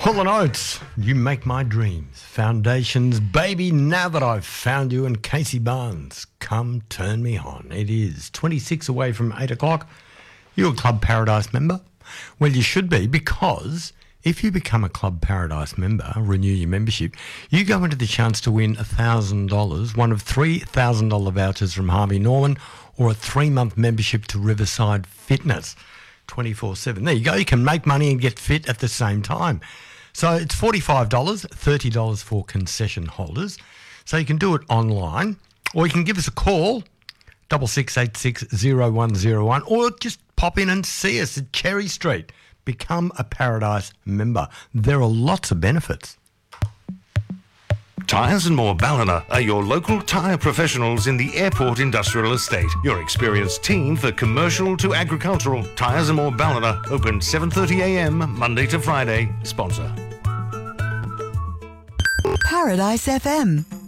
Hall & Oates, you make my dreams. Foundations, baby, now that I've found you. And Casey Barnes, come turn me on. It is 26 away from 8 o'clock. You a Club Paradise member? Well, you should be, because if you become a Club Paradise member, renew your membership, you go into the chance to win $1,000, one of $3,000 vouchers from Harvey Norman, or a 3-month membership to Riverside Fitness. 24/7. There you go. You can make money and get fit at the same time. So it's $45, $30 for concession holders. So you can do it online, or you can give us a call, 66860101, or just pop in and see us at Cherry Street. Become a Paradise member. There are lots of benefits. Tyres and More Ballina are your local tyre professionals in the Airport Industrial Estate. Your experienced team for commercial to agricultural. Tyres and More Ballina, open 7:30 a.m. Monday to Friday. Sponsor. Paradise FM.